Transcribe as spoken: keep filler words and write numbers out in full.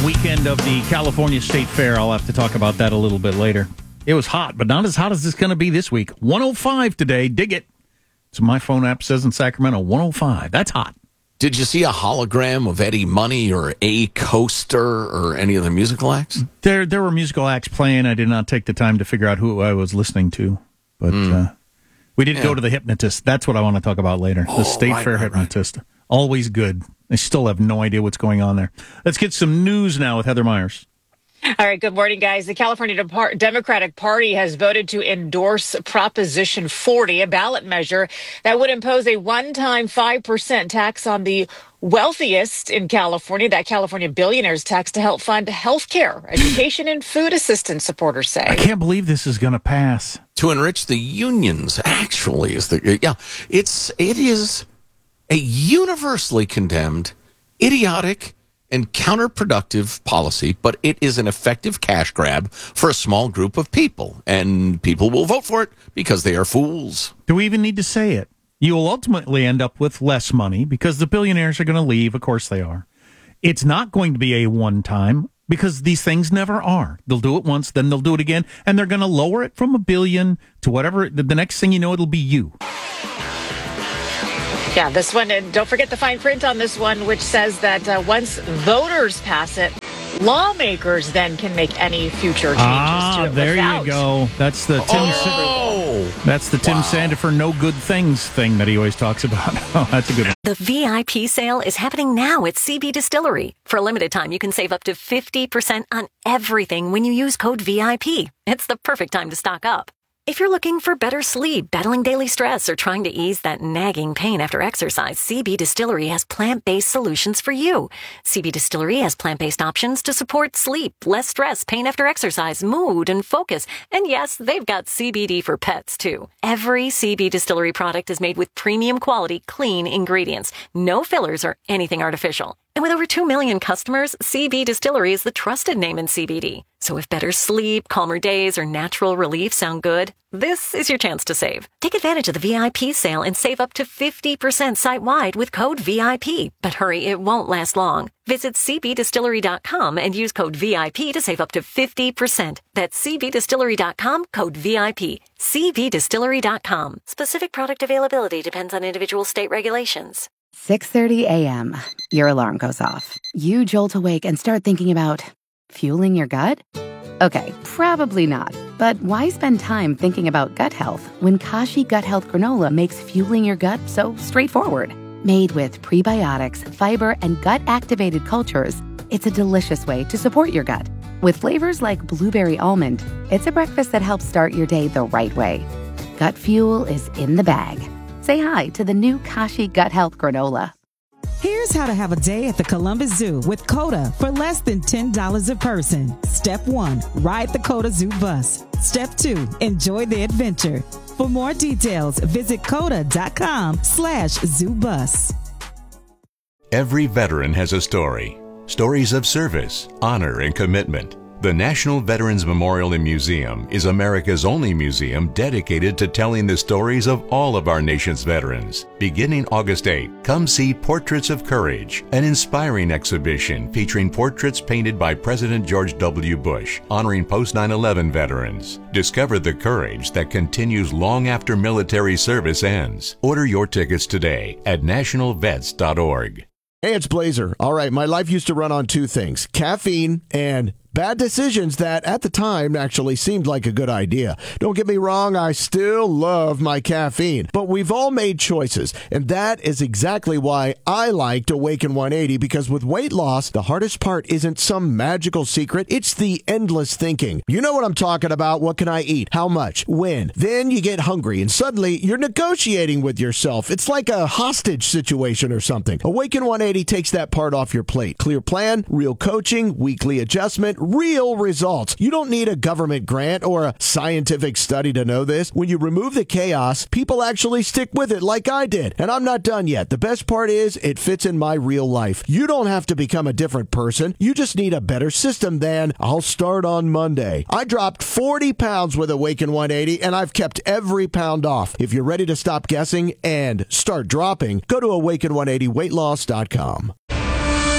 weekend of the California State Fair. I'll have to talk about that a little bit later. It was hot, but not as hot as this going to be this week. one oh five today. Dig it. So my phone app says in Sacramento, one oh five. That's hot. Did you see a hologram of Eddie Money or A Coaster or any of the musical acts? There there were musical acts playing. I did not take the time to figure out who I was listening to. But mm. uh, we did yeah. go to the hypnotist. That's what I want to talk about later. Oh, the State right, Fair right, hypnotist. Right. Always good. I still have no idea what's going on there. Let's get some news now with Heather Myers. All right, good morning, guys. The California Depart- Democratic Party has voted to endorse Proposition forty, a ballot measure that would impose a one-time five percent tax on the wealthiest in California, that California billionaires tax, to help fund health care, education, and food assistance, supporters say. I can't believe this is going to pass. To enrich the unions, actually, is the yeah. It's it is a universally condemned, idiotic, and counterproductive policy, but it is an effective cash grab for a small group of people, and people will vote for it because they are fools. Do we even need to say it? You will ultimately end up with less money because the billionaires are going to leave. Of course they are. It's not going to be a one-time because these things never are. They'll do it once, then they'll do it again, and they're going to lower it from a billion to whatever. The next thing you know, it'll be you. Yeah, this one, and don't forget the fine print on this one, which says that uh, once voters pass it, lawmakers then can make any future changes ah, to it. there without. you go. That's the Tim. Oh, Sa- that's the Tim wow. Sandifer no good things thing that he always talks about. Oh, that's a good one. The V I P sale is happening now at C B Distillery. For a limited time, you can save up to fifty percent on everything when you use code V I P. It's the perfect time to stock up. If you're looking for better sleep, battling daily stress, or trying to ease that nagging pain after exercise, C B Distillery has plant-based solutions for you. C B Distillery has plant-based options to support sleep, less stress, pain after exercise, mood, and focus. And yes, they've got C B D for pets, too. Every C B Distillery product is made with premium quality, clean ingredients. No fillers or anything artificial. And with over two million customers, C B Distillery is the trusted name in C B D. So if better sleep, calmer days, or natural relief sound good, this is your chance to save. Take advantage of the V I P sale and save up to fifty percent site-wide with code V I P. But hurry, it won't last long. Visit c b distillery dot com and use code V I P to save up to fifty percent. That's c b distillery dot com, code V I P. c b distillery dot com. Specific product availability depends on individual state regulations. six thirty a.m. Your alarm goes off. You jolt awake and start thinking about fueling your gut? Okay, probably not. But why spend time thinking about gut health when Kashi Gut Health Granola makes fueling your gut so straightforward? Made with prebiotics, fiber, and gut-activated cultures, it's a delicious way to support your gut. With flavors like blueberry almond, it's a breakfast that helps start your day the right way. Gut fuel is in the bag. Say hi to the new Kashi Gut Health Granola. Here's how to have a day at the Columbus Zoo with COTA for less than ten dollars a person. Step one, ride the COTA Zoo bus. Step two, enjoy the adventure. For more details, visit coda.com slash zoo bus. Every veteran has a story. Stories of service, honor, and commitment. The National Veterans Memorial and Museum is America's only museum dedicated to telling the stories of all of our nation's veterans. Beginning August eighth, come see Portraits of Courage, an inspiring exhibition featuring portraits painted by President George W. Bush, honoring post nine eleven veterans. Discover the courage that continues long after military service ends. Order your tickets today at national vets dot org. Hey, it's Blazer. All right, my life used to run on two things, caffeine and bad decisions that at the time actually seemed like a good idea. Don't get me wrong, I still love my caffeine, but we've all made choices, and that is exactly why I liked Awaken one eighty, because with weight loss, the hardest part isn't some magical secret, it's the endless thinking. You know what I'm talking about. What can I eat? How much? When? Then you get hungry, and suddenly you're negotiating with yourself. It's like a hostage situation or something. Awaken one eighty takes that part off your plate. Clear plan, real coaching, weekly adjustment, real results. You don't need a government grant or a scientific study to know this. When you remove the chaos, people actually stick with it like I did. And I'm not done yet. The best part is it fits in my real life. You don't have to become a different person. You just need a better system than I'll start on Monday. I dropped forty pounds with Awaken one eighty, and I've kept every pound off. If you're ready to stop guessing and start dropping, go to awaken one eighty weight loss dot com.